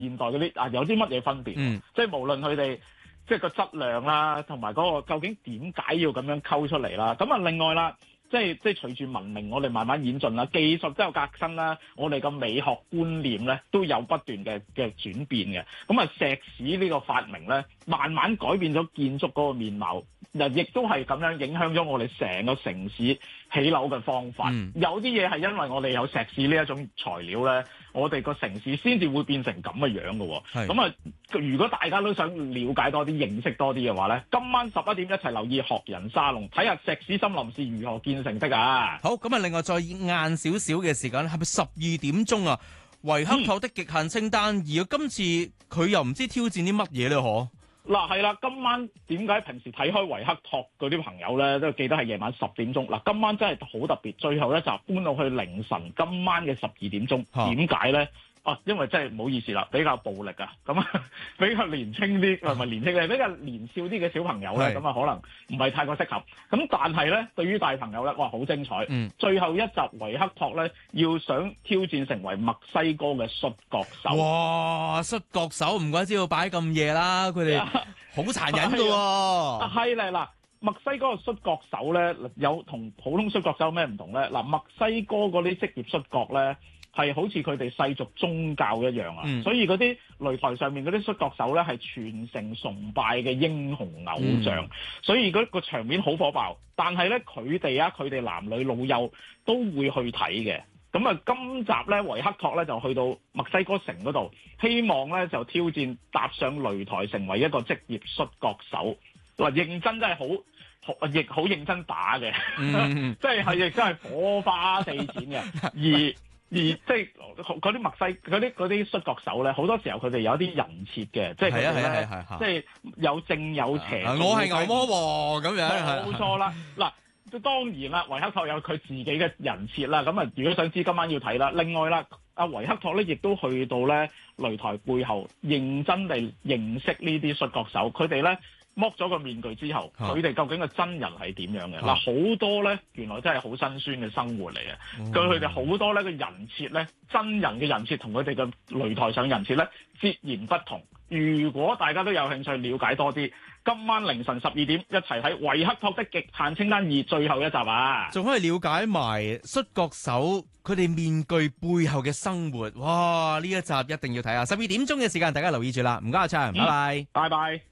現代嗰啲有啲乜嘢分別？即係無論佢哋即係個質量啦，同埋嗰個究竟點解要咁樣溝出嚟啦？咁啊，另外啦。即係隨住文明，我哋慢慢演進啦，技術都有革新啦，我哋嘅美學觀念咧都有不斷嘅轉變嘅。咁啊，石屎呢個發明咧，慢慢改變咗建築嗰個面貌，亦都係咁樣影響咗我哋成個城市起樓嘅方法。有啲嘢係因為我哋有石屎呢一種材料咧，我哋個城市先至會變成咁嘅樣嘅。咁啊，如果大家都想了解多啲、認識多啲嘅話咧，今晚11點一齊留意學人沙龍，睇下石屎森林是如何建成的啊！ 好，咁啊，另外再晏少少嘅時間，係咪12點鐘啊？維克托的極限清單，而今次佢又唔知挑戰啲乜嘢咧？嗬？ 嗱係啦，今晚點解平時睇開維克托嗰啲朋友咧，都記得係夜晚10點鐘。嗱，今晚真係好特別，最後一集搬到去凌晨，今晚嘅12點鐘。點解咧？因為真係唔好意思啦，比較暴力啊，咁啊比較年輕啲，唔係年輕嘅，比較年少啲嘅小朋友咧，咁啊可能唔係太過適合。咁但係咧，對於大朋友咧，哇好精彩！最後一集維克托咧，要想挑戰成為墨西哥嘅摔角手。 哇！摔角手唔怪之要擺咁夜啦，佢哋好殘忍㗎喎。 係啦嗱。墨西哥嘅摔角手咧，有同普通摔角手有咩唔同咧？嗱，墨西哥嗰啲職業摔角咧，係好似佢哋世俗宗教一樣啊，所以嗰啲擂台上面嗰啲摔角手咧係全城崇拜嘅英雄偶像，所以嗰個場面好火爆。但係咧，佢哋男女老幼都會去睇嘅。咁啊，今集咧維克托咧就去到墨西哥城嗰度，希望咧就挑戰踏上擂台，成為一個職業摔角手。嗱，認真真係亦好認真打嘅，即係亦真係火花四濺嘅。而即係嗰啲墨西嗰啲摔角手咧，好多時候佢哋有啲人設嘅，即係佢哋咧，即係有正有邪。 我係牛魔王咁樣， 冇錯啦。嗱，當然啦，維克托有佢自己嘅人設啦。咁啊，如果想知今晚要睇啦。另外啦，阿維克托咧亦都去到咧擂台背後，認真地認識呢啲摔角手，佢哋咧。剝咗個面具之後，佢哋究竟個真人係點樣嘅？嗱，好多咧，原來真係好辛酸嘅生活嚟嘅。佢哋好多咧個人設咧，真人嘅人設同佢哋嘅擂台上人設咧截然不同。如果大家都有興趣了解多啲，今晚凌晨12點一齊睇維克托的極限清單2最後一集啊！ 仲可以了解埋摔角手佢哋面具背後嘅生活。哇！呢一集一定要睇啊！12點鐘嘅時間，大家留意住啦。唔該阿昌，拜拜， 拜拜。